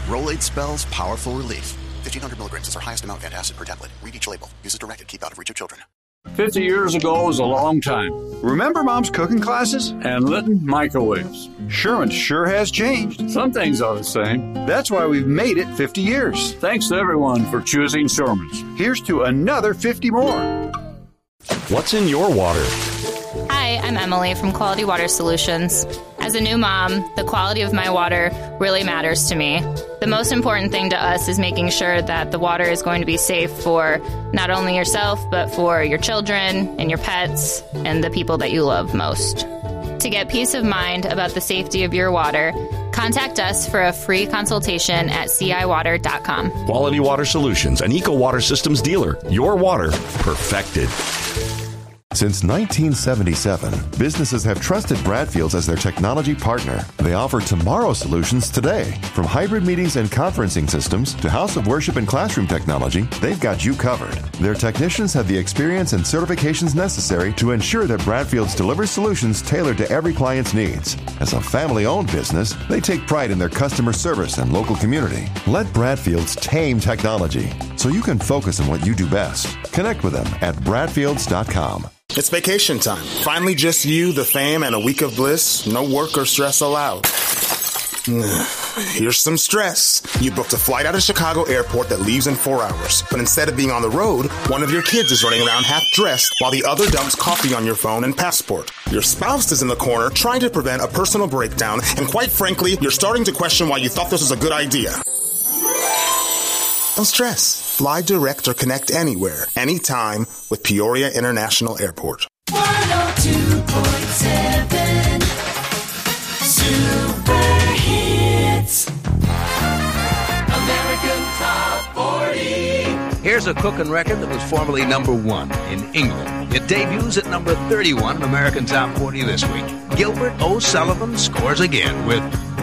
Rolaids spells powerful relief. 1,500 milligrams is our highest amount of antacid per tablet. Read each label. Use as directed. Keep out of reach of children. 50 years ago was a long time. Remember Mom's cooking classes? And Litton microwaves. Sherman sure has changed. Some things are the same. That's why we've made it 50 years. Thanks to everyone for choosing Sherman's. Here's to another 50 more. What's in your water? Hi, I'm Emily from Quality Water Solutions. As a new mom, the quality of my water really matters to me. The most important thing to us is making sure that the water is going to be safe for not only yourself, but for your children and your pets and the people that you love most. To get peace of mind about the safety of your water, contact us for a free consultation at ciwater.com. Quality Water Solutions, an Eco Water Systems dealer. Your water perfected. Since 1977, businesses have trusted Bradfields as their technology partner. They offer tomorrow solutions today. From hybrid meetings and conferencing systems to house of worship and classroom technology, they've got you covered. Their technicians have the experience and certifications necessary to ensure that Bradfields delivers solutions tailored to every client's needs. As a family-owned business, they take pride in their customer service and local community. Let Bradfields tame technology so you can focus on what you do best. Connect with them at bradfields.com. It's vacation time. Finally just you, the fam, and a week of bliss. No work or stress allowed. Here's some stress. You booked a flight out of Chicago Airport that leaves in 4 hours. But instead of being on the road, one of your kids is running around half-dressed while the other dumps coffee on your phone and passport. Your spouse is in the corner trying to prevent a personal breakdown, and quite frankly, you're starting to question why you thought this was a good idea. Don't stress. Fly direct or connect anywhere, anytime with Peoria International Airport. 102.7 Super Hits American Top 40. Here's a cooking record that was formerly number 1 in England. It debuts at number 31 in American Top 40 this week. Gilbert O'Sullivan scores again with